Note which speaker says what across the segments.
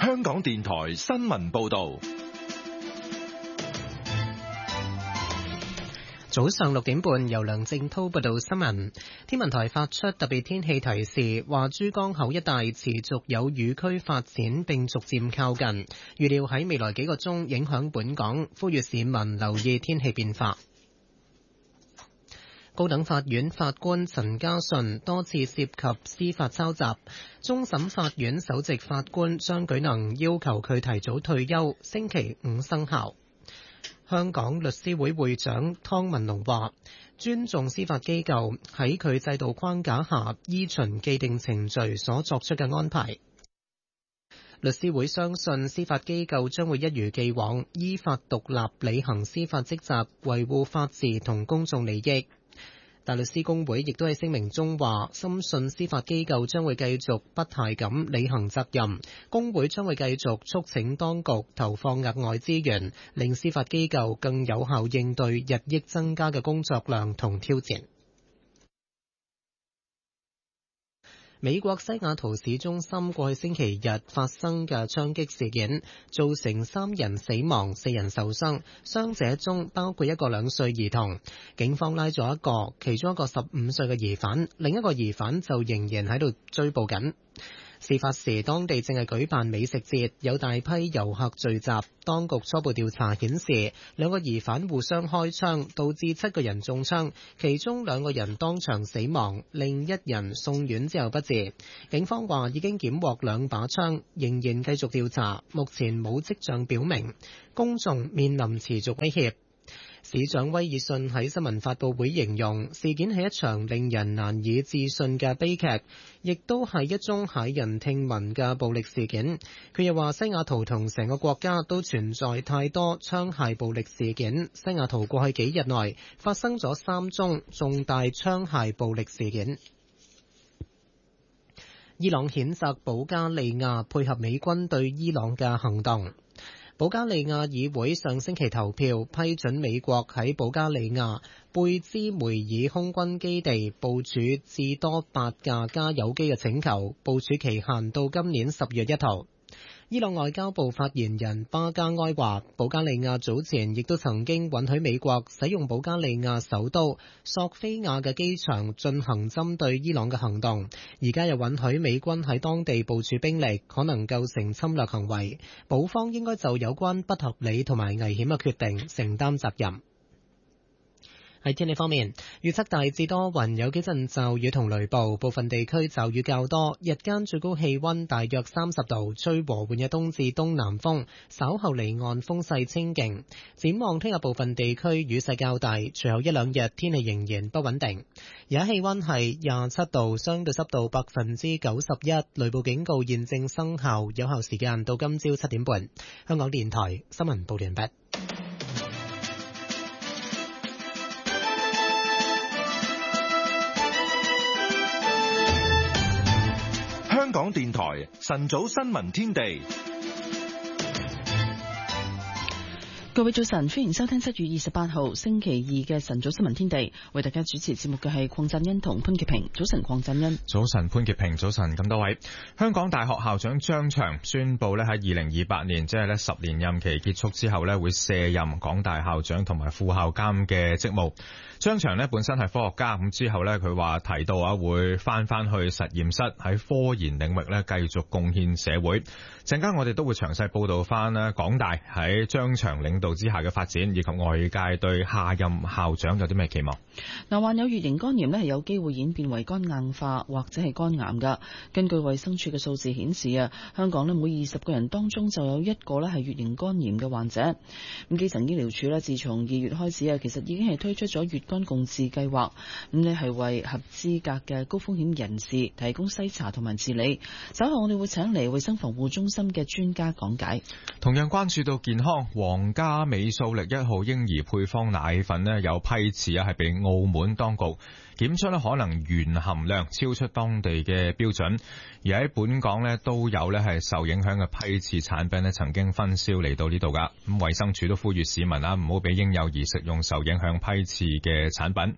Speaker 1: 香港電台新聞報道。
Speaker 2: 早上6點半，由梁正滔報道新聞。天文台發出特別天氣提示，話珠江口一帶持續有雨區發展並逐漸靠近，預料喺未來幾個鐘影響本港，呼籲市民留意天氣變化。高等法院法官陳家順多次涉及司法抄襲，終審法院首席法官張舉能要求佢提早退休，星期五生效。香港律師會會長湯文龍話，尊重司法機構喺佢制度框架下依循既定程序所作出嘅安排。律師會相信司法機構將會一如既往依法獨立履行司法職責，維護法治同公眾利益。大律師公會亦都喺聲明中話，深信司法機構將會繼續不懈咁履行責任。公會將會繼續促請當局投放額外資源，令司法機構更有效應對日益增加嘅工作量同挑戰。美國西雅圖市中心過去星期日發生嘅槍擊事件，造成3人死亡、4人受傷，傷者中包括一個2歲兒童。警方拉咗一個，其中一個15歲嘅疑犯，另一個疑犯就仍然喺度追捕緊。事發時，當地正係舉辦美食節，有大批遊客聚集。當局初步調查顯示，2個疑犯互相開槍，導致7個人中槍，其中2個人當場死亡，另一人送院之後不治。警方話已經檢獲2把槍，仍然繼續調查，目前冇跡象表明公眾面臨持續威脅。市長威爾遜喺新聞發佈會形容事件係一場令人難以置信嘅悲劇，亦都係一宗駭人聽聞嘅暴力事件。佢又話西雅圖同成個國家都存在太多槍械暴力事件，西雅圖過去幾日內發生咗3宗重大槍械暴力事件。伊朗譴責保加利亞配合美軍對伊朗嘅行動。保加利亞議會上星期投票批准美國喺保加利亞貝茲梅爾空軍基地部署至多8架加油機嘅請求，部署期限到今年10月1號。伊朗外交部發言人巴加埃話，保加利亞早前亦都曾經允許美國使用保加利亞首都索菲亞嘅機場進行針對伊朗嘅行動，而家又允許美軍喺當地部署兵力，可能構成侵略行為。保方應該就有關不合理同埋危險嘅決定承擔責任。喺天氣方面，預測大致多雲，有幾陣驟雨同雷暴，部分地區驟雨較多。日間最高氣溫大約30度，吹和緩嘅東至東南風，稍後離岸風勢清勁。展望聽日部分地區雨勢較大，隨後1-2日天氣仍然不穩定。而家氣溫係27度，相對濕度91%，雷暴警告現正生效，有效時間到今朝7點半。香港電台新聞報完畢。
Speaker 1: 香港電台晨早新聞天地，
Speaker 3: 各位早晨，歡迎收聽7月28號星期2嘅晨早新聞天地，為大家主持節目嘅係鄺振恩同潘潔平。早晨，鄺振恩。
Speaker 4: 早晨，潘潔平。早晨，咁多位。香港大學校長張翔宣布咧喺2028年，即係咧10年任期結束之後咧，會卸任港大校長同埋副校監嘅職務。張翔咧本身係科學家，咁之後咧佢話提到會翻去實驗室喺科研領域咧繼續貢獻社會。陣間我哋都會詳細報道翻咧港大喺張翔領導之下嘅發展，以及外界對下任校長有啲咩期望。
Speaker 3: 嗱，患有乙型肝炎咧係有機會演變為肝硬化或者係肝癌噶。根據衛生署嘅數字顯示啊，香港咧每20個人當中就有1個咧係乙型肝炎嘅患者。咁基層醫療署咧自從2月開始啊，其實已經係推出咗乙肝共治計劃，咁咧係為合資格嘅高風險人士提供篩查同埋治理。稍後我哋會請嚟衛生防護中心嘅專家講解。
Speaker 4: 同樣關注到健康，皇家美素力1號嬰兒配方奶粉咧有批次係被澳門當局檢出可能鉛含量超出當地嘅標準，而喺本港都有係受影響嘅批次產品曾經分銷嚟到呢度噶。咁衛生署都呼籲市民唔好俾嬰幼兒食用受影響批次嘅產品。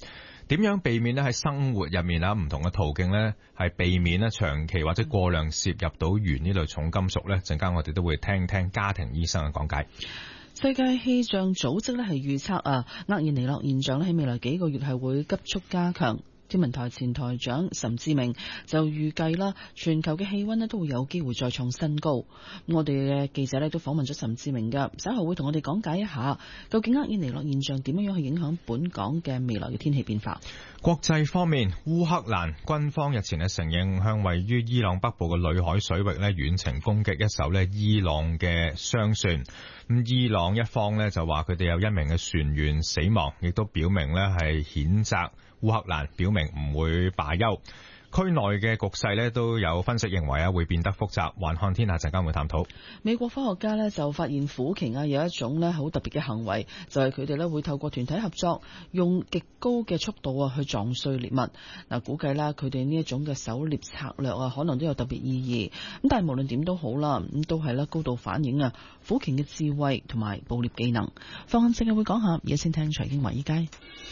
Speaker 4: 點樣避免咧喺生活入面唔同嘅途徑咧係避免咧長期或者過量攝入到鉛呢類重金屬咧？陣間我哋都會聽聽家庭醫生嘅講解。
Speaker 3: 世界氣象組織咧係預測厄爾尼諾現象咧喺未來幾個月係會急速加強。天文台前台長岑智明就預計啦，全球嘅氣溫咧都會有機會再創新高。我哋嘅記者咧都訪問咗岑智明噶，稍後會同我哋講解一下究竟厄爾尼諾現象點樣去影響本港嘅未來嘅天氣變化。
Speaker 4: 國際方面，烏克蘭軍方日前承認向位於伊朗北部嘅裏海水域遠程攻擊一艘伊朗嘅商船。咁伊朗一方就話佢哋有一名嘅船員死亡，亦都表明係譴責烏克蘭，表明唔會罷休。區內嘅局勢都有分析認為會變得複雜。環看天下陣間會探討。
Speaker 3: 美國科學家就發現虎鯨有一種好特別嘅行為，就係佢哋會透過團體合作，用極高嘅速度去撞碎獵物。估計佢哋呢一種嘅狩獵策略可能都有特別意義。咁但係無論點都好啦，咁都係高度反映虎鯨嘅智慧同埋捕獵技能。放眼世界會講下，而家先聽財經華爾街。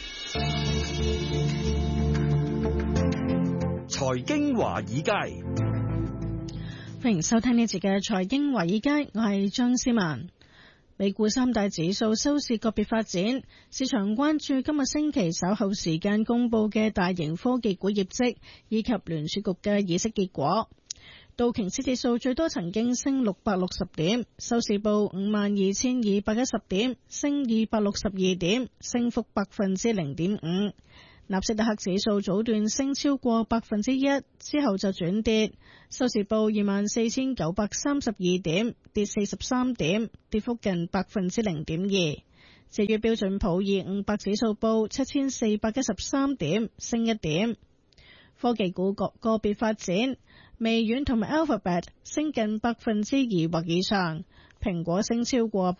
Speaker 5: 財經華爾街，
Speaker 6: 歡迎收聽呢節嘅財經華爾街，我係張思文。美股三大指數收市個別發展，市場關注今個星期稍後時間公布嘅大型科技股業績，以及聯儲局嘅議息結果。道瓊斯指數最多曾經升660點，收市報52,210點，升262點，升幅0.5%。納斯達克指數早段升超過1%，之後就轉跌，收市報24,932點，跌43點，跌幅近0.2%。至於標準普爾500指數報7,413點，升1點。科技股個別發展，微軟同埋 Alphabet 升近2%或以上，蘋果升超過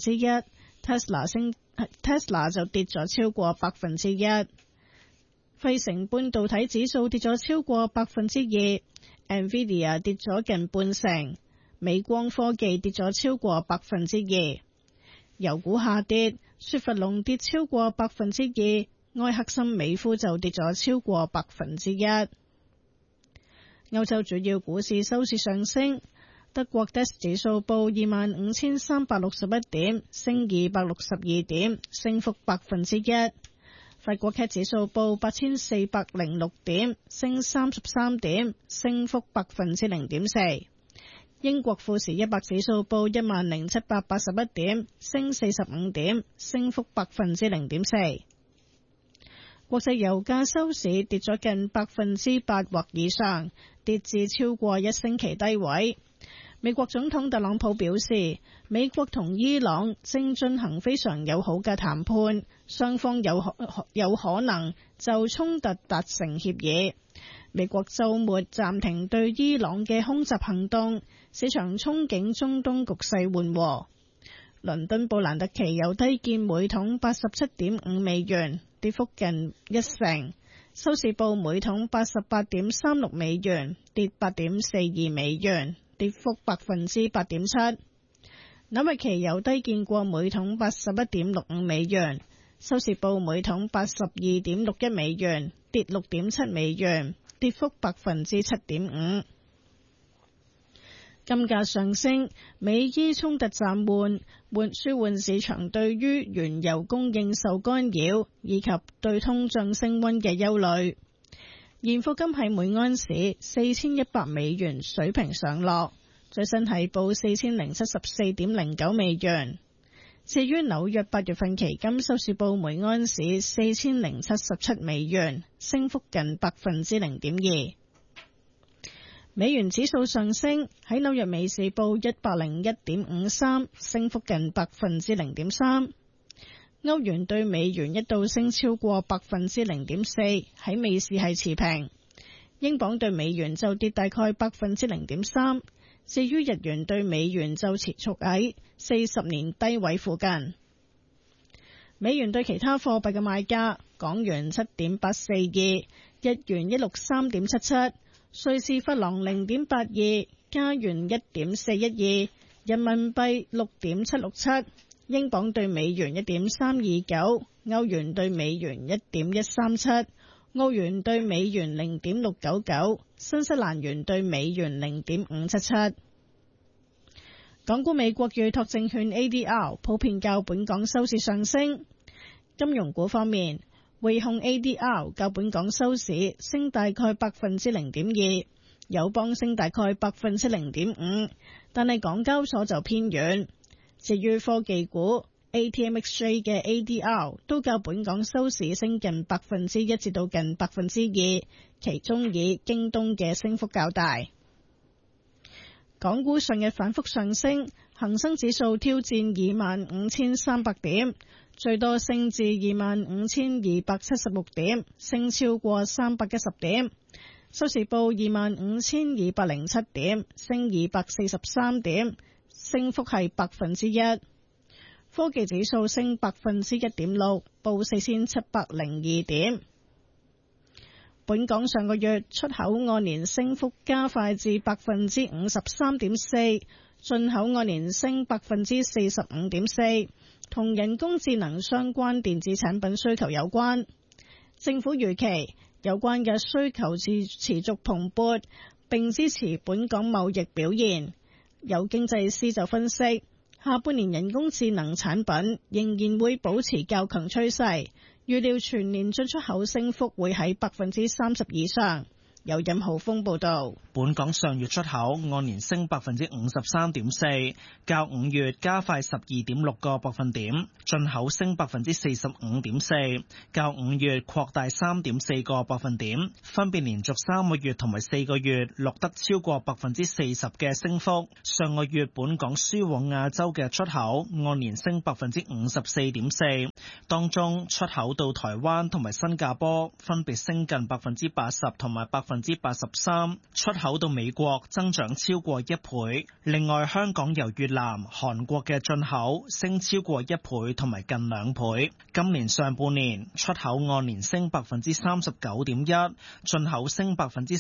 Speaker 6: 1%，Tesla 就跌咗超過1%。費城半導體指數跌咗超過2%，Nvidia 跌咗近半成，美光科技跌咗超過2%。油股下跌，雪佛龍跌超過2%，埃克森美孚就跌咗超過1%。歐洲主要股市收市上升，德國 DAX 指數報25,361點，升262點，升幅1%。法國 CAC 指數報8,406點，升33點，升幅0.4%。英國富時100指數報10,781點，升45點，升幅0.4%。國際油價收市跌咗近8%或以上，跌至超過1星期低位。美國總統特朗普表示，美國同伊朗正進行非常友好嘅談判，雙方有可能就衝突達成協議。美國週末暫停對伊朗嘅空襲行動，市場憧憬中東局勢緩和。倫敦布蘭特期油低見每桶87.5美元，跌幅近1%，收市報每桶88.36美元，跌8.42美元，跌幅8.7%。紐約期油低見過每桶81.65美元，收市報每桶82.61美元，跌6.7美元，跌幅7.5%。金價上升，美伊衝突暫緩，舒緩市場對於原油供應受干擾以及對通脹升溫嘅憂慮。現貨金喺每安士4,100美元水平上落，最新係報4,074.09美元。至於紐約8月份期金收市報每安士4,077美元，升幅近0.2%。美元指數上升，喺紐約美市報101.53，升幅近0.3%。歐元對美元一度升超過0.4%，喺美市係持平。英鎊對美元就跌大概0.3%。至於日元對美元就持續喺40年低位附近。美元對其他貨幣嘅賣價：港元7.842，日元163.77。瑞士法郎0.82，加元1.412，人民幣6.767， 英鎊對美元1.329，歐元對美元1.137，澳元對美元0.699，新西蘭元對美元0.577。港股美國預託證券 ADR 普遍較本港收市上升。金融股方面，匯控 ADR 較本港收市升大概0.2%，友邦升大概0.5%，但係港交所就偏軟。至於科技股 ATMXJ 嘅 ADR 都較本港收市升近1%至到近2%，其中以京東嘅升幅較大。港股上日反覆上升，恒生指數挑戰25,300點，最多升至25,276點，升超過310點。收市報25,207點，升243點，升幅係1%。科技指數升1.6%，報4,702點。本港上個月出口按年升幅加快至53.4%，進口按年升45.4%，同人工智能相關電子產品需求有關。政府預期有關嘅需求持續蓬勃，並支持本港貿易表現。有經濟師就分析，下半年人工智能產品仍然會保持較強趨勢，預料全年進出口升幅會喺30%以上。由任浩峰報道，
Speaker 7: 本港上月出口按年升53.4%，較5月加快12.6個百分點；進口升45.4%，較5月擴大3.4個百分點，分別連續3個月同埋4個月錄得超過40%嘅升幅。上個月本港輸往亞洲嘅出口按年升54.4%，當中出口到台灣同埋新加坡分別升近80%同埋83%，出口到美國增長超過1倍。另外，香港由越南、韓國嘅進口升超過1倍同埋近2倍。今年上半年出口按年升39.1%，進口升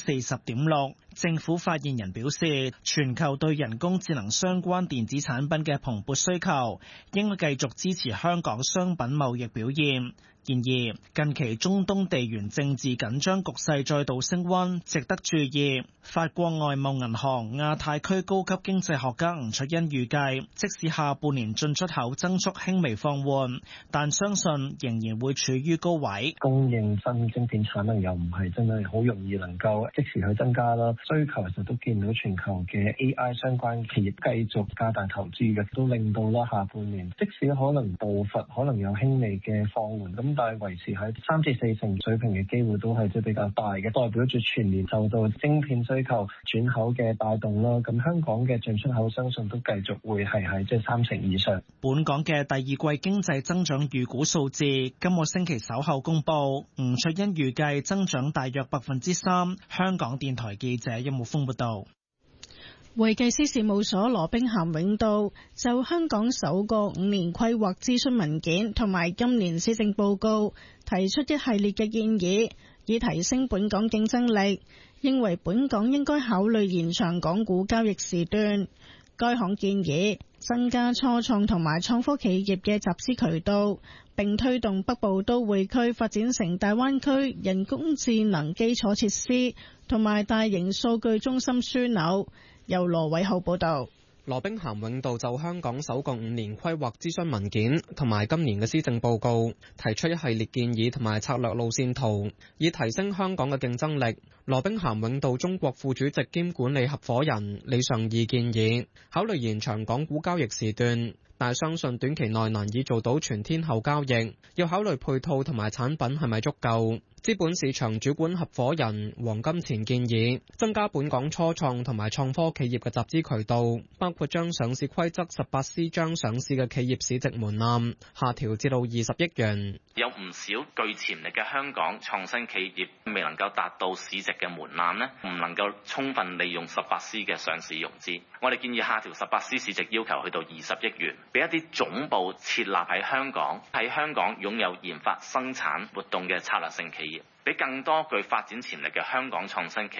Speaker 7: 40.6%。政府發言人表示，全球對人工智能相關電子產品嘅蓬勃需求，應該繼續支持香港商品貿易表現。然而，近期中東地緣政治緊張局勢再度升溫，值得注意。法國外貿銀行亞太區高級經濟學家吳卓恩預計，即使下半年進出口增速輕微放緩，但相信仍然會處於高位。
Speaker 8: 供應新晶片產能又唔係真係好容易能夠即時去增加啦。需求其實都見到全球嘅 AI 相關企業繼續加大投資嘅，都令到啦下半年即使可能步伐可能有輕微嘅放緩，咁但係維持喺3至4成水平嘅機會都係即係比較大嘅，代表住全年受到晶片需求轉口嘅帶動啦。咁香港嘅進出口相信都繼續會係喺即係3成以上。
Speaker 7: 本港嘅第二季經濟增長預估數字今個星期稍後公佈，吳卓恩預計增長大約3%。香港電台記者殷木豐報道。
Speaker 6: 會計師事務所羅兵咸永道就香港首個5年規劃諮詢文件同埋今年施政報告提出一系列嘅建議，以提升本港競爭力，認為本港應該考慮延長港股交易時段。該項建議增加初創同埋創科企業嘅集資渠道，並推動北部都會區發展成大灣區人工智能基礎設施同埋大型數據中心樞紐。由羅偉浩報道。
Speaker 2: 羅兵咸永道就香港首個5年規劃諮詢文件同埋今年嘅施政報告提出一系列建議同埋策略路線圖，以提升香港嘅競爭力。羅兵咸永道中國副主席兼管理合夥人李尚義建議考慮延長港股交易時段，但係相信短期內難以做到全天候交易，要考慮配套同埋產品係咪足夠。資本市場主管合夥人黃金錢建議增加本港初創同埋創科企業嘅集資渠道，包括將上市規則18C章上市嘅企業市值門檻下調至到20億元。
Speaker 9: 有唔少具潛力嘅香港創新企業未能夠達到市值嘅門檻呢，唔能夠充分利用18C嘅上市融資。我哋建議下調18C 市值要求去到20億元，俾一啲總部設立喺香港擁有研發生產活動嘅策略性企業，俾更多具發展潛力嘅香港創新企業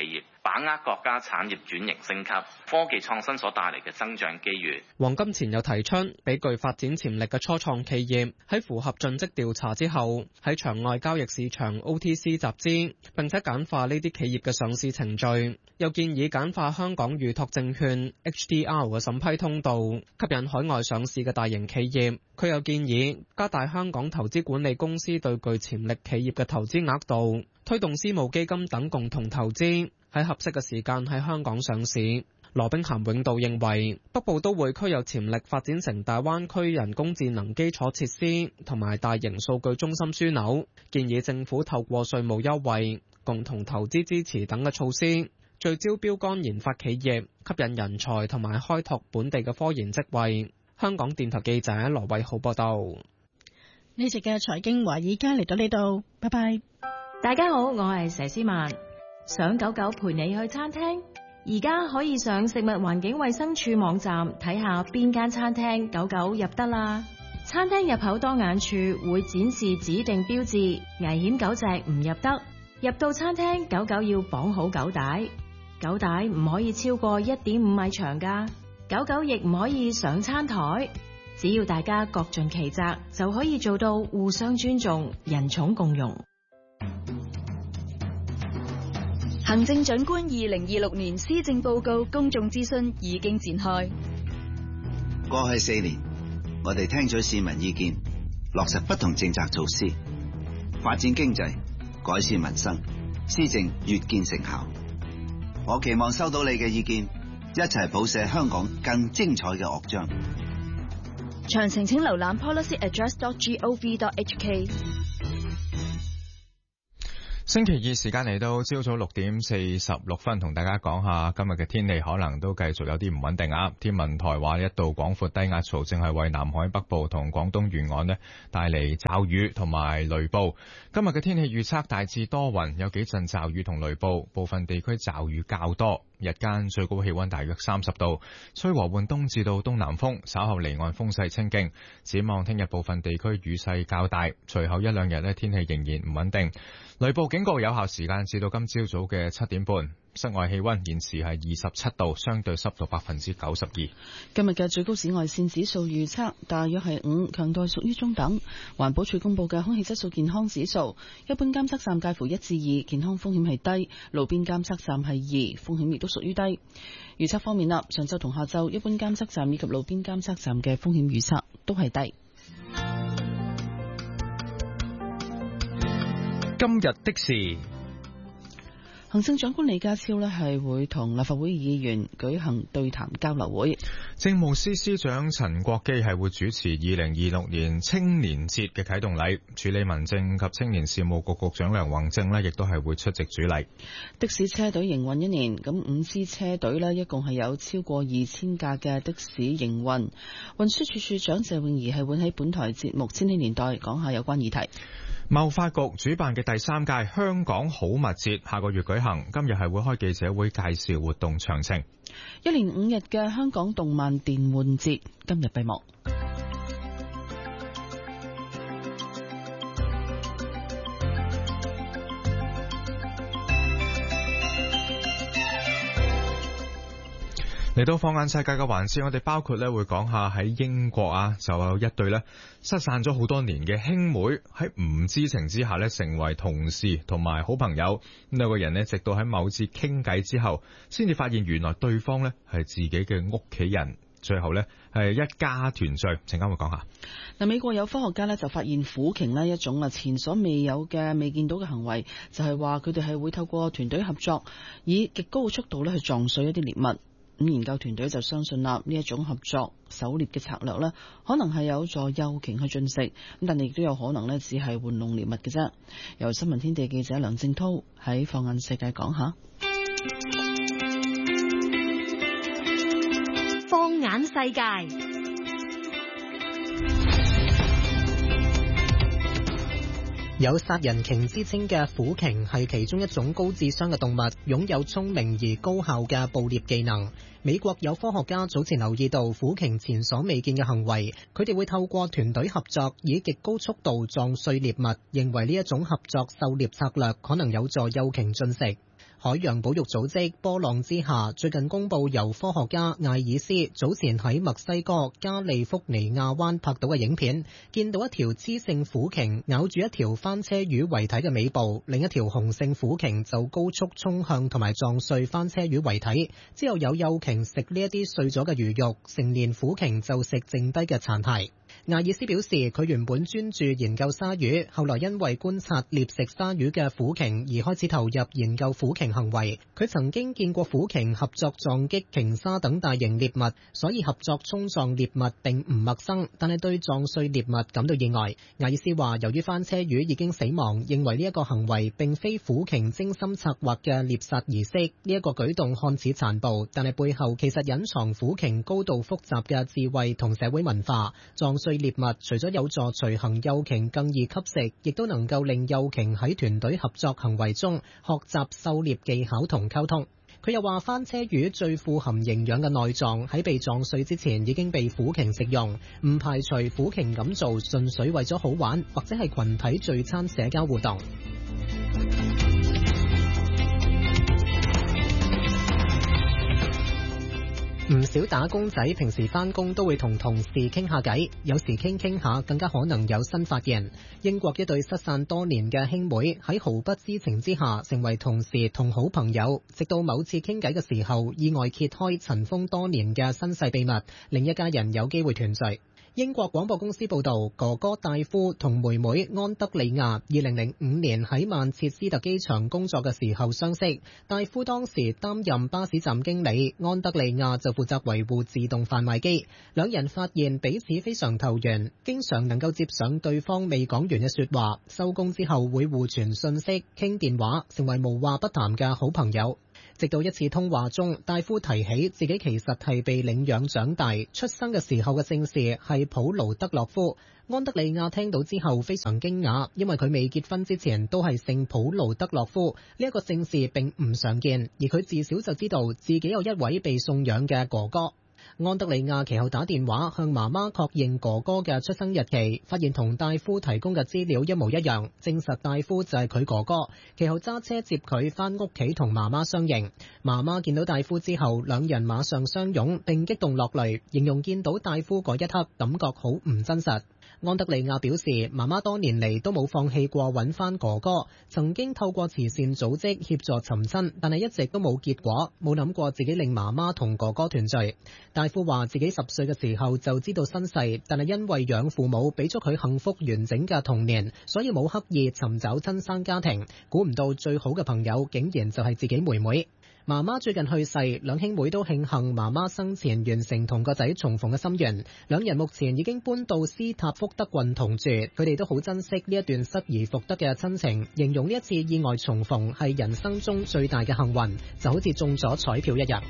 Speaker 9: 把握國家產業轉型升級、科技創新所帶嚟嘅增長機遇。
Speaker 2: 黃金錢又提出，俾具發展潛力嘅初創企業喺符合盡職調查之後，喺場外交易市場 OTC 集資，並且簡化呢啲企業嘅上市程序。又建議簡化香港預託證券 HDR 嘅審批通道，吸引海外上市嘅大型企業。佢又建議加大香港投資管理公司對具潛力企業嘅投資額度，推動私募基金等共同投資，喺合適嘅時間喺香港上市。羅兵咸永道認為，北部都會區有潛力發展成大灣區人工智能基礎設施同埋大型數據中心樞紐，建議政府透過稅務優惠、共同投資支持等嘅措施，聚焦標杆研發企業，吸引人才同埋開拓本地嘅科研職位。香港電台記者羅偉浩報道。
Speaker 6: 呢集嘅財經華爾街嚟到呢度，拜拜。
Speaker 10: 大家好，我係佘詩曼。想狗狗陪你去餐廳，而家可以上食物環境衛生署網站睇下邊間餐廳狗狗入得啦。餐廳入口當眼處會展示指定標誌，危險狗隻唔入得。入到餐廳，狗狗要綁好狗帶，狗帶唔可以超過1.5米長㗎。狗狗亦唔可以上餐台。只要大家各盡其責，就可以做到互相尊重、人寵共融。
Speaker 11: 行政長官2026年施政報告公眾諮詢已經展開。
Speaker 12: 過去4年，我哋聽取市民意見，落實不同政策措施，發展經濟，改善民生，施政越見成效。我期望收到你嘅意見，一齊譜寫香港更精彩嘅樂章。
Speaker 11: 詳情請瀏覽 policyaddress.gov.hk。
Speaker 4: 星期二時間嚟到朝早6點46分，同大家講下今日嘅天氣可能都繼續有啲唔穩定啊！天文台話一道廣闊低壓槽正係為南海北部同廣東沿岸呢帶嚟驟雨同埋雷暴。今日嘅天氣預測大致多雲，有幾陣驟雨同雷暴，部分地區驟雨較多。日間最高氣溫大約30度，吹和緩東至到東南風，稍後離岸風勢清勁。展望聽日部分地區雨勢較大，隨後一兩日呢天氣仍然唔穩定。雷暴警告有效時間至到今朝早嘅7點半。室外氣溫現時係27度，相對濕度92%。
Speaker 3: 今日嘅最高紫外線指數預測大約係5，強度屬於中等。環保署公布嘅空氣質素健康指數，一般監測站介乎1至2，健康風險係低；路邊監測站係2，風險亦都屬於低。預測方面啦，上晝同下晝一般監測站以及路邊監測站嘅風險預測都係低。
Speaker 5: 今日的事。
Speaker 3: 行政長官李家超呢係會同立法會議員舉行對談交流會。
Speaker 4: 政務司司長陳國基係會主持2026年青年節嘅啟動禮，處理民政及青年事務局局長梁宏正呢亦都係會出席主禮。
Speaker 3: 的士車隊營運1年，咁5支車隊呢一共係有超過2000架嘅的士營運。運輸署署長謝永儀係會喺本台節目《千禧年代》講下有關議題。
Speaker 4: 貿發局主辦嘅第3屆香港好物節下個月舉行，今日係會開記者會介紹活動詳情。
Speaker 3: 一連5日嘅香港動漫電玩節今日閉幕。
Speaker 4: 嚟到放眼世界嘅環節，我哋包括會講下喺英國啊，就有一對失散咗好多年嘅兄妹喺唔知情之下成為同事同埋好朋友。兩個人直到喺某次傾偈之後，先至發現原來對方係自己嘅屋企人，最後係一家團聚。陣間會講下。
Speaker 3: 美國有科學家就發現虎鯨一種前所未有嘅未見到嘅行為，就係話佢哋係會透過團隊合作，以極高嘅速度去撞碎一啲獵物。咁研究團隊就相信啦，呢一種合作狩獵嘅策略可能係有助幼鯨去進食，咁但係亦都有可能只係玩弄獵物嘅啫。由新聞天地記者梁正濤喺放眼世界講下。
Speaker 11: 放眼世界。
Speaker 2: 有殺人鯨之稱嘅虎鯨係其中一種高智商嘅動物，擁有聰明而高效嘅捕獵技能。美國有科學家早前留意到虎鯨前所未見嘅行為，佢哋會透過團隊合作，以極高速度撞碎獵物，認為呢一種合作狩獵策略可能有助幼鯨進食。 海洋保育組織波浪之下最近公布由科學家艾爾斯早前喺墨西哥加利福尼亞灣拍到嘅影片，見到一條雌性虎鯨咬住一條翻車魚遺體嘅尾部，另一條雄性虎鯨就高速衝向同埋撞碎翻車魚遺體，之後有幼鯨食呢一啲碎咗嘅魚肉，成年虎鯨就食剩低嘅殘骸。艾爾斯表示，佢原本專注研究鯊魚，後來因為觀察獵食鯊魚嘅虎鯨而開始投入研究虎鯨行為。佢曾經見過虎鯨合作撞擊鯨鯊等大型獵物，所以合作衝撞獵物並唔陌生，但係對撞碎獵物感到意外。艾爾斯話，由於翻車魚已經死亡，認為呢一個行為並非虎鯨精心策劃嘅獵殺儀式。呢一個舉動看似殘暴，但係背後其實隱藏虎鯨高度複雜嘅智慧同社會文化。撞碎獵物除咗有助隨行幼鯨更易吸食，亦都能夠令幼鯨喺團隊合作行為中學習狩獵技巧同溝通。佢又話，翻車魚最富含營養嘅內臟喺被撞碎之前已經被虎鯨食用，唔排除虎鯨咁做純粹為咗好玩，或者係群體聚餐社交活動。唔少打工仔平時返工都會同同事傾下偈，有時傾下更加可能有新發現。英國一對失散多年嘅兄妹喺毫不知情之下成為同事同好朋友，直到某次傾偈嘅時候意外揭開塵封多年嘅身世秘密，令一家人有機會團聚。英國廣播公司報導，哥哥戴夫同妹妹安德利亞2005年喺曼徹斯特機場工作嘅時候相識。戴夫當時擔任巴士站經理，安德利亞就負責維護自動販賣機。兩人發現彼此非常投緣，經常能夠接上對方未講完嘅說話，收工之後會互傳信息、傾電話，成為無話不談嘅好朋友。直到一次通話中，戴夫提起自己其實係被領養長大，出生嘅時候嘅姓氏係普勞德洛夫。安德利亞聽到之後非常驚訝，因為佢未結婚之前都係姓普勞德洛夫，呢一個姓氏並唔常見，而佢自小就知道自己有一位被送養嘅哥哥。安德利亞其後打電話向媽媽確認哥哥嘅出生日期，發現同戴夫提供嘅資料一模一樣，證實戴夫就係佢哥哥。其後揸車接佢返屋企同媽媽相認。媽媽見到戴夫之後，兩人馬上相擁並激動落淚，形容見到戴夫嗰一刻感覺好唔真實。安德利亞表示，媽媽多年嚟都冇放棄過揾翻哥哥，曾經透過慈善組織協助尋親，但係一直都冇結果，冇諗過自己令媽媽同哥哥團聚。戴夫話自己10歲嘅時候就知道身世，但係因為養父母俾咗佢幸福完整嘅童年，所以冇刻意尋找親生家庭。估唔到最好嘅朋友竟然就係自己妹妹。媽媽最近去世，兩兄妹都慶幸媽媽生前完成同個仔重逢嘅心願。兩人目前已經搬到斯塔福德郡同住，佢哋都好珍惜呢一段失而復得嘅親情，形容呢一次意外重逢係人生中最大嘅幸運，就好似中咗彩票一樣。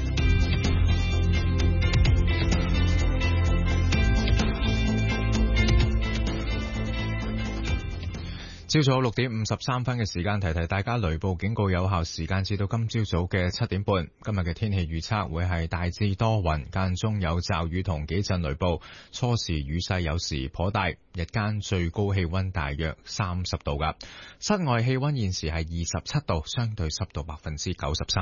Speaker 4: 朝早6點53分嘅時間，提提大家雷暴警告有效時間至到今朝早嘅7點半。今日嘅天氣預測會係大致多雲，間中有驟雨同幾陣雷暴，初時雨勢有時頗大，日間最高氣溫大約30度㗎。室外氣溫現時係27度，相對濕度93%。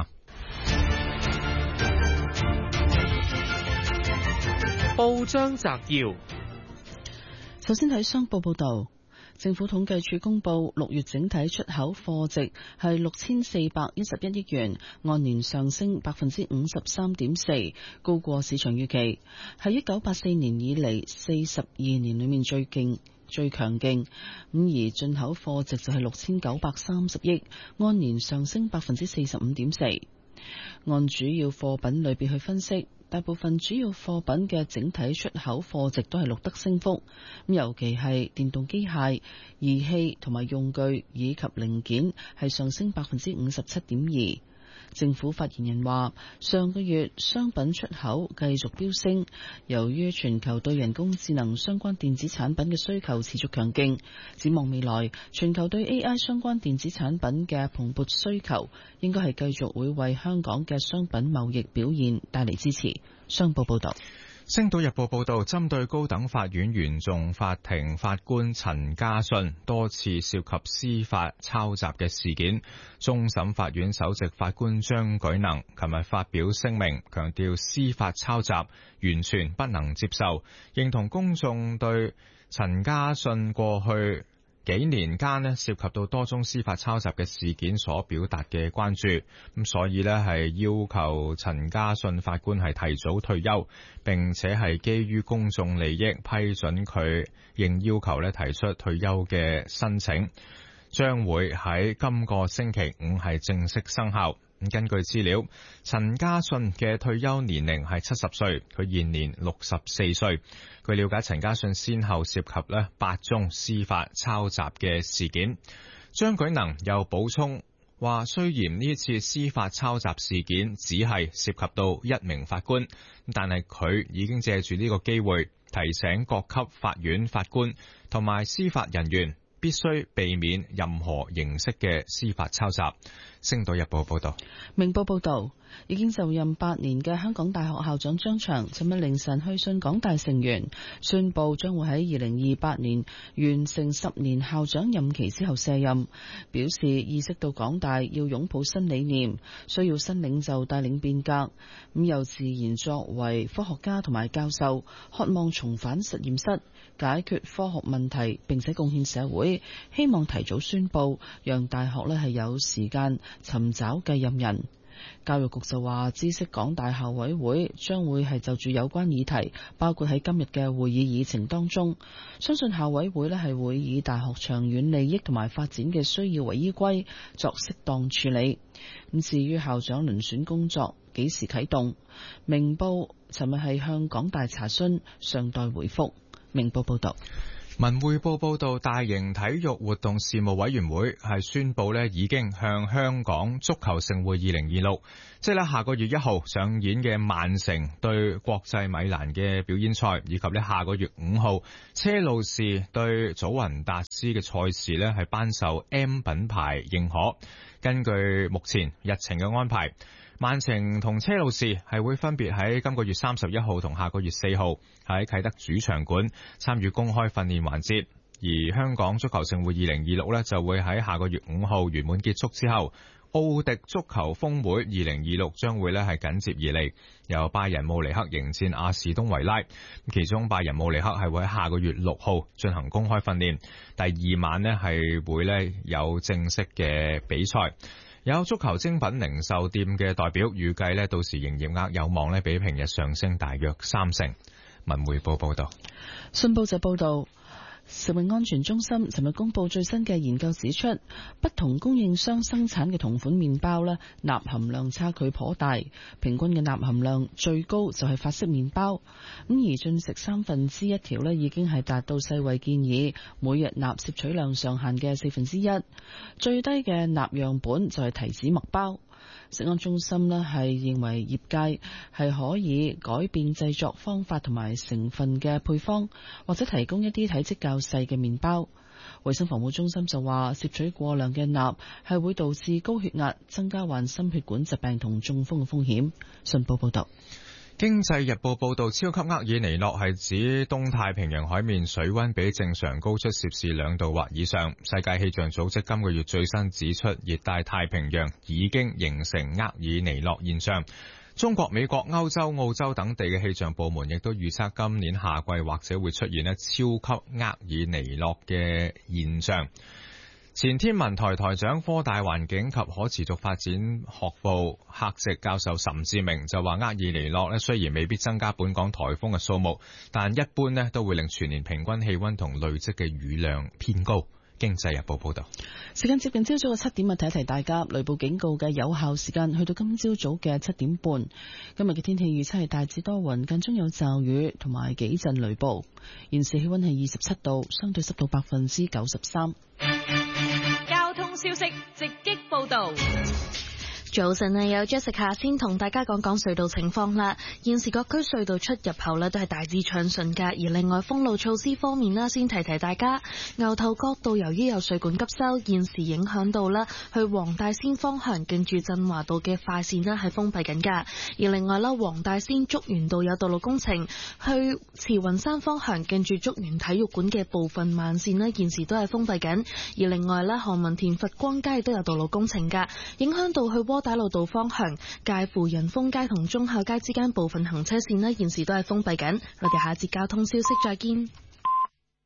Speaker 5: 報章摘要，
Speaker 3: 首先睇商報報道。政府統計處公布6月整體出口貨值係6411億元，按年上升53.4%，高過市場預期，係1984年以嚟42年裏面最強勁。而進口貨值就係6930億，按年上升45.4%。按主要貨品類別去分析，大部分主要貨品嘅整體出口貨值都係錄得升幅，尤其係電動機械、儀器同埋用具以及零件係上升57.2%。政府發言人話，上個月商品出口繼續飆升，由於全球對人工智能相關電子產品嘅需求持續強勁，展望未來，全球對 AI 相關電子產品嘅蓬勃需求，應該係繼續會為香港嘅商品貿易表現帶嚟支持。商報報道。
Speaker 4: 星島日報報道，針對高等法院原訟法庭法官陳家信多次涉及司法抄襲嘅事件，終審法院首席法官張舉能琴日發表聲明，強調司法抄襲完全不能接受，認同公眾對陳家信過去幾年間涉及到多宗司法抄襲嘅事件所表達嘅關注，咁所以係要求陳家信法官係提早退休，並且係基於公眾利益批准佢應要求提出退休嘅申請，將會喺今個星期五係正式生效。根據資料，陳家信嘅退休年齡係70歲，佢現年64歲。據了解，陳家信先後涉及8宗司法抄襲嘅事件。張舉能又補充話，雖然呢次司法抄襲事件只係涉及到1名法官，但係佢已經借住呢個機會提醒各級法院法官同埋司法人員必須避免任何形式嘅司法抄襲。星島日報報道。
Speaker 3: 明報報道，已經就任8年嘅香港大學校長張翔，尋日凌晨去信港大成員，宣布將會喺2028年完成10年校長任期之後卸任，表示意識到港大要擁抱新理念，需要新領袖帶領變革，咁又自然作為科學家同埋教授，渴望重返實驗室解決科學問題，並且貢獻社會，希望提早宣布，讓大學係有時間尋找繼任人。教育局就話，知悉港大校委會將會係就住有關議題，包括喺今日嘅會議議程當中，相信校委會係會以大學長遠利益同埋發展嘅需要為依歸，作適當處理。咁至於校長遴選工作幾時啟動，明報尋日係向港大查詢，尚待回覆。明報報道。
Speaker 4: 文匯報報道，大型體育活動事務委員會係宣布已經向香港足球盛會2026，即係下個月1號上演嘅曼城對國際米蘭嘅表演賽，以及下個月5號車路士對祖雲達斯嘅賽事係頒授 M 品牌認可。根據目前日程嘅安排，曼城同車路士係會分別喺今個月31號同下個月4號喺啟德主場館參與公開訓練環節，而香港足球盛會2026就會喺下個月5號圓滿結束之後，奧迪足球峰會2026將會係緊接而嚟，由拜仁慕尼黑迎戰阿士東維拉，其中拜仁慕尼黑係會喺下個月6號進行公開訓練，第2晚係會有正式嘅比賽。有足球精品零售店嘅代表預計到時營業額有望比平日上升大約30%。文匯報報道。
Speaker 3: 信報就報道，食物安全中心尋日公布最新嘅研究指出，不同供應商生產嘅同款麵包鈉含量差距頗大，平均嘅鈉含量最高就係法式麵包，咁而進食1/3條已經係達到世衛建議每日鈉攝取量上限嘅1/4，最低嘅鈉樣本就係提子麥包。食安中心係認為業界係可以改變製作方法同埋成分嘅配方，或者提供一啲體積較細嘅麵包。衛生防護中心就話，攝取過量嘅鈉係會導致高血壓，增加患心血管疾病同中風嘅風險。信報報道。
Speaker 4: 經濟日報報道，超級厄爾尼諾係指東太平洋海面水溫比正常高出攝氏2度或以上。世界氣象組織今個月最新指出，熱帶太平洋已經形成厄爾尼諾現象。中國、美國、歐洲、澳洲等地嘅氣象部門亦都預測今年夏季或者會出現超級厄爾尼諾嘅現象。前天文台台長、科大環境及可持續發展學部客席教授岑志明就話，厄爾尼諾雖然未必增加本港颱風嘅數目，但一般都會令全年平均氣溫同累積嘅雨量偏高。經濟日報報道。
Speaker 3: 時間接近朝早嘅7點，提一提大家，雷暴警告嘅有效時間去到今朝早嘅7點半。今日嘅天氣預測係大致多雲，間中有驟雨同埋幾陣雷暴。現時氣溫係27度，相對濕度93%。
Speaker 10: 交通消息直擊報道。
Speaker 13: 早晨啊，有 Jessica 先同大家講講隧道情況啦。現時各區隧道出入口呢都係大致暢順噶。而另外封路措施方面啦，先提提大家，牛頭角道由於有水管急修，現時影響到啦去黃大仙方向近住振華道嘅快線呢係封閉緊噶。而另外啦，黃大仙竹園道有道路工程，去慈雲山方向近住竹園體育館嘅部分慢線呢現時都係封閉緊。而另外啦，何文田佛光街都有道路工程噶，影響到去窩打老道方向介乎仁豐街同忠孝街之間部分行車線呢現時都係封閉緊。我哋下節交通消息再見。